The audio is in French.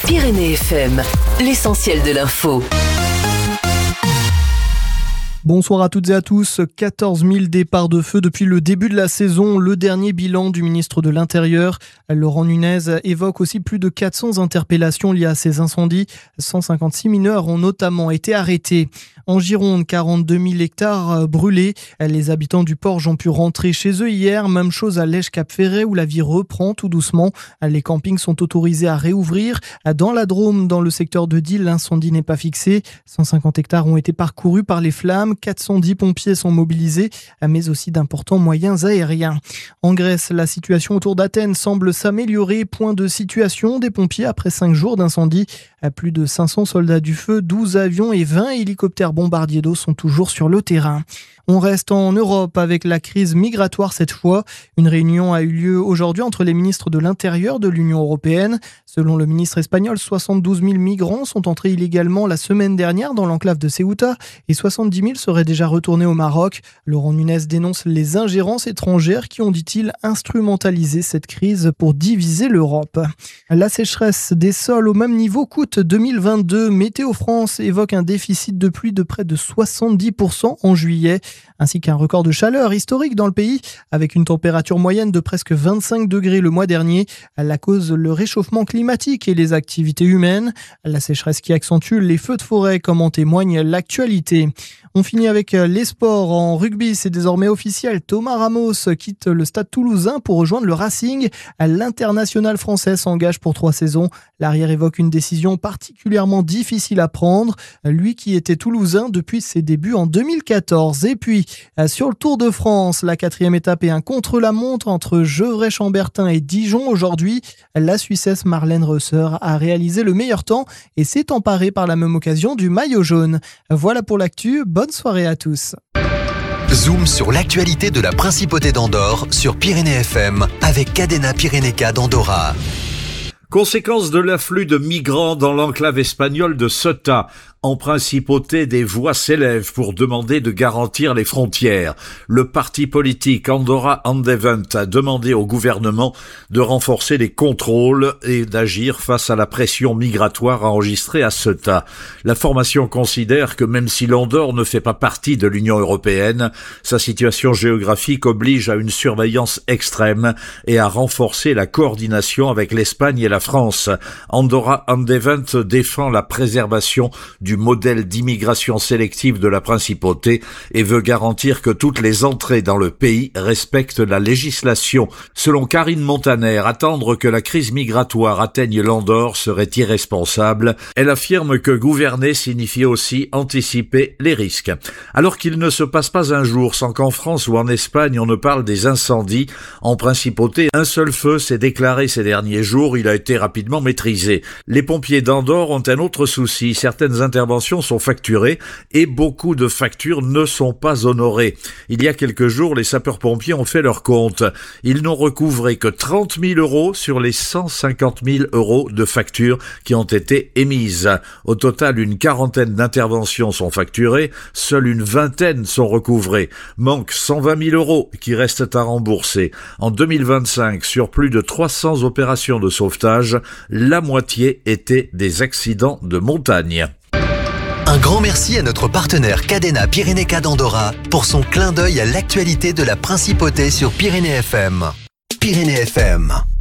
Pyrénées FM, l'essentiel de l'info. Bonsoir à toutes et à tous. 14 000 départs de feu depuis le début de la saison. Le dernier bilan du ministre de l'Intérieur, Laurent Nunez, évoque aussi plus de 400 interpellations liées à ces incendies. 156 mineurs ont notamment été arrêtés. En Gironde, 42 000 hectares brûlés. Les habitants du Porge ont pu rentrer chez eux hier. Même chose à Lège-Cap-Ferret où la vie reprend tout doucement. Les campings sont autorisés à réouvrir. Dans la Drôme, dans le secteur de Dille, l'incendie n'est pas fixé. 150 hectares ont été parcourus par les flammes. 410 pompiers sont mobilisés, mais aussi d'importants moyens aériens. En Grèce, la situation autour d'Athènes semble s'améliorer. Point de situation des pompiers après 5 jours d'incendie. Plus de 500 soldats du feu, 12 avions et 20 hélicoptères bombardiers d'eau sont toujours sur le terrain. On reste en Europe avec la crise migratoire cette fois. Une réunion a eu lieu aujourd'hui entre les ministres de l'Intérieur de l'Union européenne. Selon le ministre espagnol, 72 000 migrants sont entrés illégalement la semaine dernière dans l'enclave de Ceuta et 70 000 seraient déjà retournés au Maroc. Laurent Nunez dénonce les ingérences étrangères qui ont, dit-il, instrumentalisé cette crise pour diviser l'Europe. La sécheresse des sols au même niveau qu'août 2022. Météo France évoque un déficit de pluie de près de 70% en juillet, ainsi qu'un record de chaleur historique dans le pays, avec une température moyenne de presque 25 degrés le mois dernier. La cause, le réchauffement climatique et les activités humaines. La sécheresse qui accentue les feux de forêt, comme en témoigne l'actualité. On finit avec les sports. En rugby, c'est désormais officiel. Thomas Ramos quitte le Stade Toulousain pour rejoindre le Racing. L'international français s'engage pour 3 saisons. L'arrière évoque une décision particulièrement difficile à prendre. Lui qui était toulousain depuis ses débuts en 2014. Et puis, sur le Tour de France, la 4e étape est un contre-la-montre entre Gevrey-Chambertin et Dijon aujourd'hui. La Suissesse Marlène Reusser a réalisé le meilleur temps et s'est emparée par la même occasion du maillot jaune. Voilà pour l'actu. Bonne soirée à tous. Zoom sur l'actualité de la Principauté d'Andorre sur Pyrénées FM avec Cadena Pyrénéca d'Andorra. Conséquence de l'afflux de migrants dans l'enclave espagnole de Ceuta. En Principauté, des voix s'élèvent pour demander de garantir les frontières. Le parti politique Andorra Endavant a demandé au gouvernement de renforcer les contrôles et d'agir face à la pression migratoire enregistrée à Ceuta. La formation considère que même si l'Andorre ne fait pas partie de l'Union européenne, sa situation géographique oblige à une surveillance extrême et à renforcer la coordination avec l'Espagne et la France. Andorra Endavant défend la préservation du modèle d'immigration sélective de la Principauté et veut garantir que toutes les entrées dans le pays respectent la législation. Selon Karine Montaner, attendre que la crise migratoire atteigne l'Andorre serait irresponsable. Elle affirme que gouverner signifie aussi anticiper les risques. Alors qu'il ne se passe pas un jour sans qu'en France ou en Espagne on ne parle des incendies, en Principauté, un seul feu s'est déclaré ces derniers jours. Il a été rapidement maîtrisé. Les pompiers d'Andorre ont un autre souci. Certaines interventions sont facturées et beaucoup de factures ne sont pas honorées. Il y a quelques jours, les sapeurs-pompiers ont fait leur compte. Ils n'ont recouvré que 30 000 € sur les 150 000 € de factures qui ont été émises. Au total, une quarantaine d'interventions sont facturées, seule une vingtaine sont recouvrées. Manque 120 000 € qui restent à rembourser. En 2025, sur plus de 300 opérations de sauvetage, la moitié étaient des accidents de montagne. Un grand merci à notre partenaire Cadena Pyrénéca d'Andorra pour son clin d'œil à l'actualité de la Principauté sur Pyrénées FM. Pyrénées FM.